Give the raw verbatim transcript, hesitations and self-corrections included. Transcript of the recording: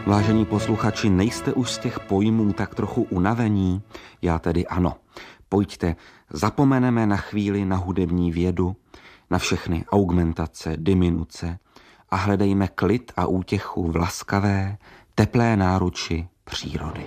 Vážení posluchači, nejste už z těch pojmů tak trochu unavení? Já tedy ano. Pojďte, zapomeneme na chvíli na hudební vědu, na všechny augmentace, diminuce a hledejme klid a útěchu v laskavé, teplé náruči přírody.